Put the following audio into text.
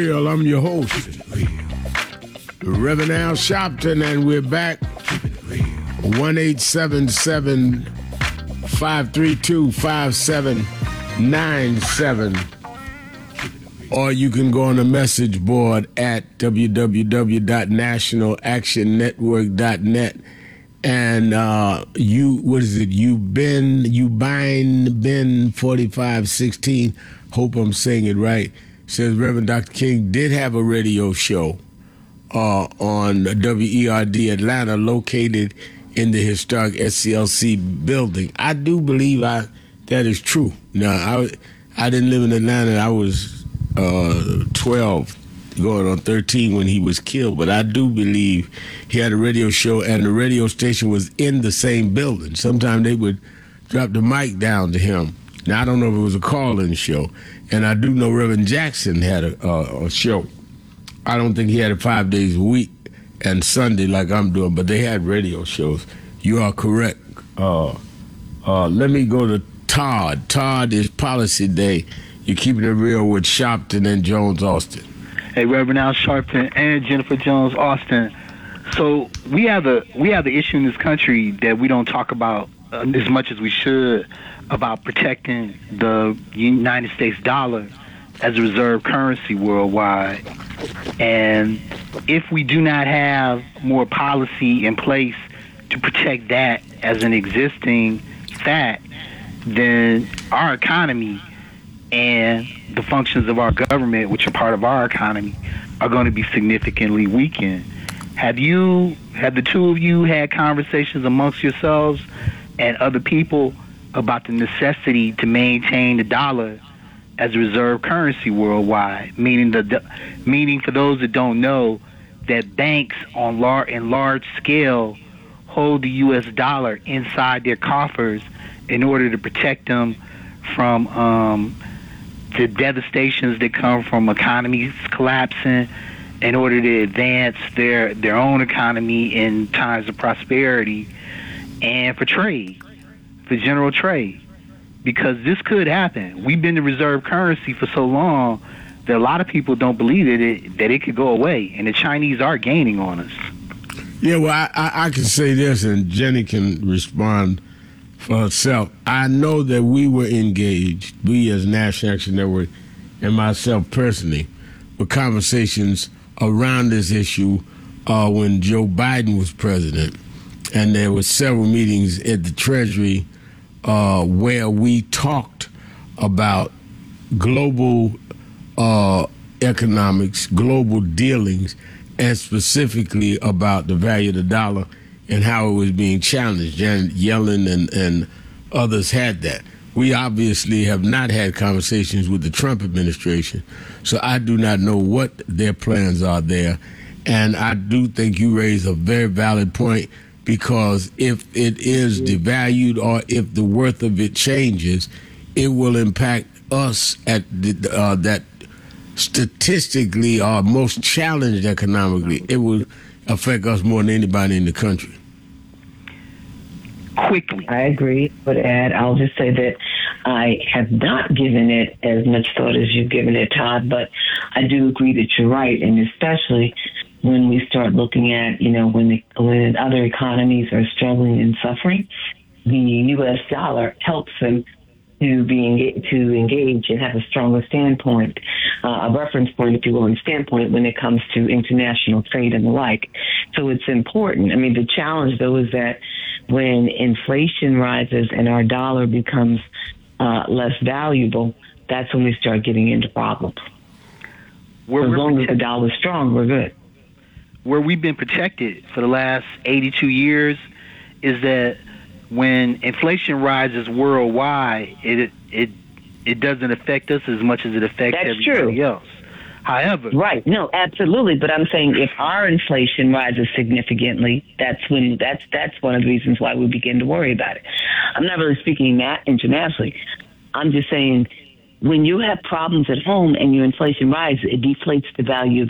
I'm your host, Reverend Al Sharpton, and we're back. 1-877-532-5797. Or you can go on the message board at www.nationalactionnetwork.net. And Ben 4516. Hope I'm saying it right. Says Reverend Dr. King did have a radio show on WERD Atlanta, located in the historic SCLC building. I do believe that is true. Now, I didn't live in Atlanta. I was 12, going on 13 when he was killed, but I do believe he had a radio show, and the radio station was in the same building. Sometimes they would drop the mic down to him. Now, I don't know if it was a call-in show, and I do know Reverend Jackson had a show. I don't think he had it 5 days a week and Sunday like I'm doing, but they had radio shows. You are correct. Let me go to Todd. Todd is Policy Day. You're keeping it real with Sharpton and Jones Austin. Hey, Reverend Al Sharpton and Jennifer Jones Austin. So we have the issue in this country that we don't talk about as much as we should, about protecting the United States dollar as a reserve currency worldwide. And if we do not have more policy in place to protect that as an existing fact, then our economy and the functions of our government, which are part of our economy, are going to be significantly weakened. Have the two of you had conversations amongst yourselves and other people about the necessity to maintain the dollar as a reserve currency worldwide? Meaning for those that don't know, that banks in large scale hold the U.S. dollar inside their coffers in order to protect them from the devastations that come from economies collapsing, in order to advance their own economy in times of prosperity, and for trade, for general trade. Because this could happen. We've been the reserve currency for so long that a lot of people don't believe that it could go away, and the Chinese are gaining on us. Yeah, well, I can say this, and Jenny can respond for herself. I know that we were engaged, we as National Action Network and myself personally, with conversations around this issue when Joe Biden was president. And there were several meetings at the Treasury where we talked about global economics, global dealings, and specifically about the value of the dollar and how it was being challenged. Janet Yellen and others had that. We obviously have not had conversations with the Trump administration, so I do not know what their plans are there. And I do think you raise a very valid point, because if it is devalued or if the worth of it changes, it will impact us at that statistically are most challenged economically. It will affect us more than anybody in the country. Quickly. I agree, but I'll just say that I have not given it as much thought as you've given it, Todd, but I do agree that you're right, and especially when we start looking at, when other economies are struggling and suffering, the U.S. dollar helps them to engage and have a stronger standpoint, a reference point, if you will, and standpoint when it comes to international trade and the like. So it's important. I mean, the challenge, though, is that when inflation rises and our dollar becomes less valuable, that's when we start getting into problems. As long as the dollar's strong, we're good. Where we've been protected for the last 82 years is that when inflation rises worldwide, it doesn't affect us as much as it affects everybody else. However, right, no, absolutely, but I'm saying if our inflation rises significantly, that's one of the reasons why we begin to worry about it. I'm not really speaking that internationally. I'm just saying when you have problems at home and your inflation rises, it deflates the value of